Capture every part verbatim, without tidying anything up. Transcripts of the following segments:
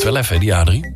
wel even, die Adrie.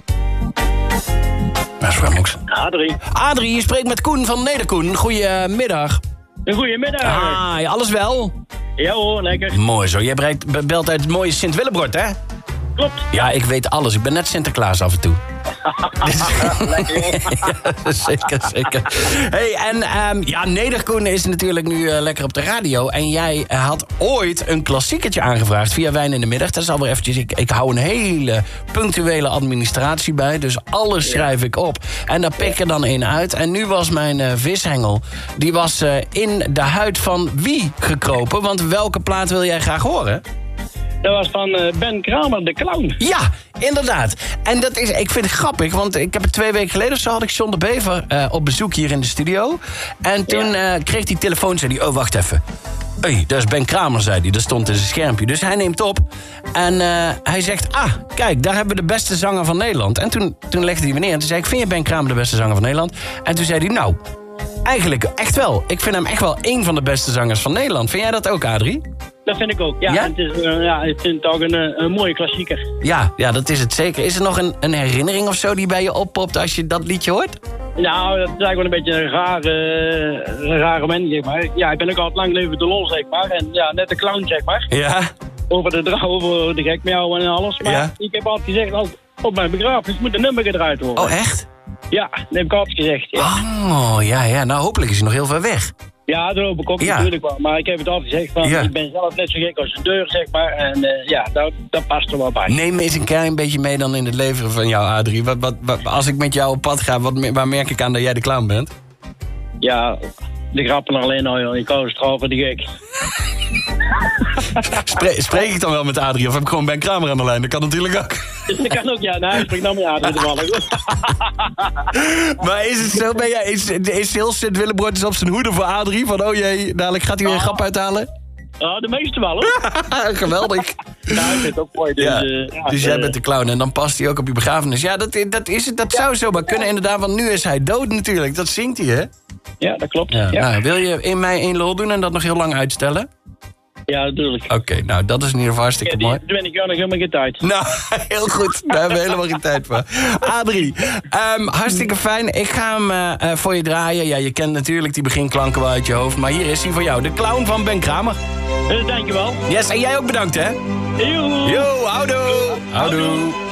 Dat is wel moks. Adrie. Adrie, je spreekt met Koen van Nederkoen. Goedemiddag. Een goedemiddag. Ah, ja, alles wel? Ja hoor, lekker. Mooi zo. Jij breidt- belt uit het mooie Sint-Willebroord, hè? Klopt. Ja, ik weet alles. Ik ben net Sinterklaas af en toe. Lekker, joh. Ja, zeker, zeker. Hey, en um, ja, Nederkoen is natuurlijk nu uh, lekker op de radio. En jij uh, had ooit een klassiekertje aangevraagd via Wijn in de Middag. Dat is alweer eventjes... Ik, ik hou een hele punctuele administratie bij. Dus alles schrijf ik op. En daar pik ik er dan één uit. En nu was mijn uh, vishengel... die was uh, in de huid van wie gekropen? Want welke plaat wil jij graag horen? Dat was van uh, Ben Kramer, de clown. Ja, inderdaad. En dat is, ik vind het grappig, want ik heb het twee weken geleden of zo had ik John de Bever uh, op bezoek hier in de studio. En toen uh, kreeg hij telefoon, zei hij, oh wacht even. Hé, hey, dat is Ben Kramer, zei hij. Dat stond in zijn schermpje. Dus hij neemt op en uh, hij zegt, ah, kijk, daar hebben we de beste zanger van Nederland. En toen, toen legde hij me neer en toen zei ik, vind je Ben Kramer de beste zanger van Nederland? En toen zei hij, nou, eigenlijk echt wel. Ik vind hem echt wel één van de beste zangers van Nederland. Vind jij dat ook, Adrie? Dat vind ik ook. Ja, Ja? Het, is, uh, ja ik vind het ook een, uh, een mooie klassieker. Ja, ja, dat is het zeker. Is er nog een, een herinnering of zo die bij je oppopt als je dat liedje hoort? Nou, dat is eigenlijk wel een beetje een rare, uh, een rare man, zeg maar. Ja, ik ben ook al lang leven de lol, zeg maar. En ja, net de clown, zeg maar. Ja? Over de, dra- over de gek miauw en alles. Maar Ja. ik heb altijd gezegd, als, op mijn begrafenis moet een nummer gedraaid worden. Oh, echt? Ja, dat heb ik altijd gezegd. Ja, Oh, ja, ja. Nou, hopelijk is hij nog heel ver weg. ja dat hoop ik ook Ja. natuurlijk wel. Maar ik heb het altijd gezegd, van, Ja. ik ben zelf net zo gek als een deur, zeg maar. En uh, ja, dat, dat past er wel bij. Neem me eens een klein beetje mee dan in het leven van jou, Adrie. Wat, wat, wat, als ik met jou op pad ga, wat, me- waar merk ik aan dat jij de clown bent? Ja, de grappen alleen al, joh. Ik hou de straal van die gek. Spre- spreek ik dan wel met Adrie of heb ik gewoon Ben Kramer aan de lijn? Dat kan natuurlijk ook. Dus dat kan ook, ja. Nou, ik spreek nou met Adrie de Wallen. Maar is het zo, ben jij, is, is heel Sint-Willebroord is op zijn hoede voor Adrie? Van, oh jee, dadelijk gaat hij weer een grap uithalen? Ja, de meeste wel, hoor. Geweldig. Nou, ik vind het ook mooi. Dus, Ja, uh, ja, dus jij uh, bent de clown en dan past hij ook op je begrafenis. Ja, dat, dat, is het, dat zou zomaar kunnen inderdaad, want nu is hij dood natuurlijk. Dat zingt hij, hè? Ja, dat klopt. Ja, Ja, ja. Nou, wil je in mij één lol doen en dat nog heel lang uitstellen? natuurlijk. Oké, nou, dat is in ieder geval hartstikke Ja, mooi. die ben ik jou nog helemaal geen tijd. Nou, heel goed. Daar hebben we helemaal geen tijd voor. Adrie, um, hartstikke fijn. Ik ga hem uh, uh, voor je draaien. Ja, je kent natuurlijk die beginklanken wel uit je hoofd. Maar hier is hij voor jou. De clown van Ben Kramer. Uh, dankjewel. Yes, en jij ook bedankt, hè? Joe. Yo, houdoe. Houdoe.